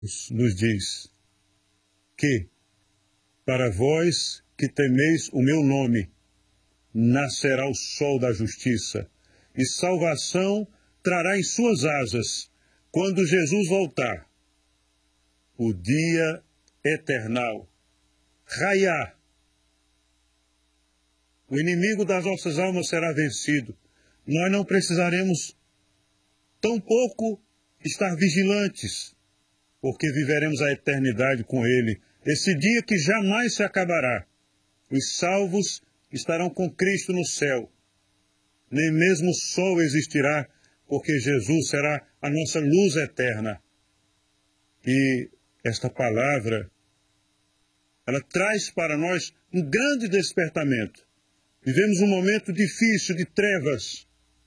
nos diz que, para vós que temeis o meu nome, nascerá o sol da justiça, e salvação trará em suas asas, quando Jesus voltar. O dia eternal, raiar. O inimigo das nossas almas será vencido. Nós não precisaremos tampouco estar vigilantes, porque viveremos a eternidade com Ele. Esse dia que jamais se acabará. Os salvos estarão com Cristo no céu. Nem mesmo o sol existirá, porque Jesus será a nossa luz eterna. E esta palavra, ela traz para nós um grande despertamento. Vivemos um momento difícil de trevas,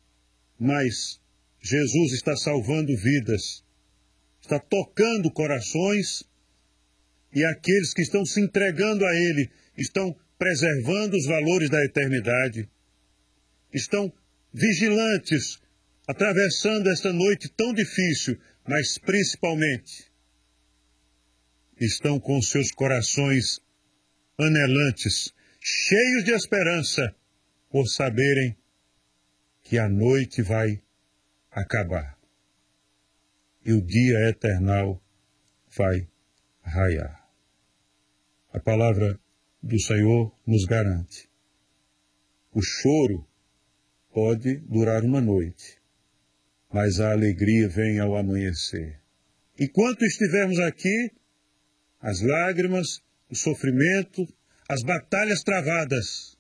mas Jesus está salvando vidas, está tocando corações, e aqueles que estão se entregando a Ele estão preservando os valores da eternidade, estão vigilantes, atravessando esta noite tão difícil, mas principalmente estão com seus corações anelantes, cheios de esperança, por saberem que a noite vai acabar e o dia eternal vai raiar. A palavra do Senhor nos garante. O choro pode durar uma noite, mas a alegria vem ao amanhecer. Enquanto estivermos aqui, as lágrimas, o sofrimento, as batalhas travadas.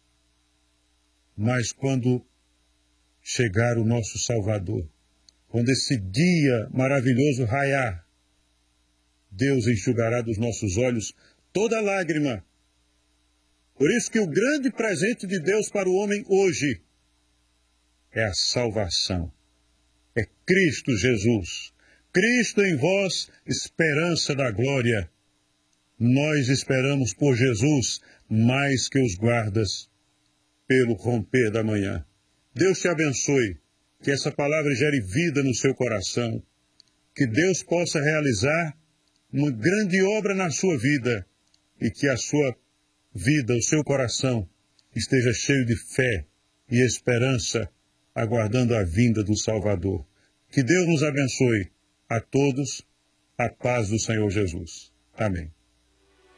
Mas quando chegar o nosso Salvador, quando esse dia maravilhoso raiar, Deus enxugará dos nossos olhos toda lágrima. Por isso que o grande presente de Deus para o homem hoje é a salvação. É Cristo Jesus. Cristo em vós, esperança da glória. Nós esperamos por Jesus mais que os guardas pelo romper da manhã. Deus te abençoe, que essa palavra gere vida no seu coração, que Deus possa realizar uma grande obra na sua vida e que a sua vida, o seu coração, esteja cheio de fé e esperança, aguardando a vinda do Salvador. Que Deus nos abençoe a todos, a paz do Senhor Jesus. Amém.